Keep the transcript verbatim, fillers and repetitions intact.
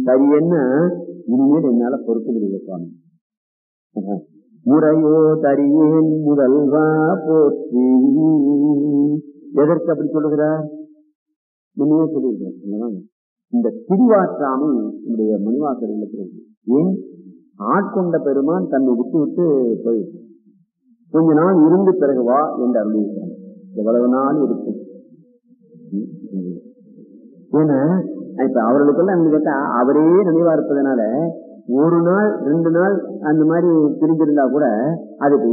சரியன்னா இனிமேல் என்னால பொறுக்க முடியல சுவாமி. முறையோ தரியேன் முதல்வா போற்றி. எதற்கு அப்படி சொல்லுகிறார்? முன்னே சொல்லியிருக்கிறேன். இந்த பிரிவாற்றாமை நம்முடைய மணிவாசர் இருக்கிறது. ஏன்? ஆட்கொண்ட பெருமான் தன்னை விட்டு விட்டு போயிட்டு கொஞ்ச நாள் இருந்து பிறகு வா என்று அருளியிருக்கிறார். எவ்வளவு நாள் இருக்கும்? ஏன்னா இப்ப அவர்களுக்கெல்லாம் கேட்டா அவரே நினைவா இருப்பதனால ஒரு நாள் ரெண்டு நாள் அந்த மாதிரி பிரிஞ்சிருந்தா கூட அது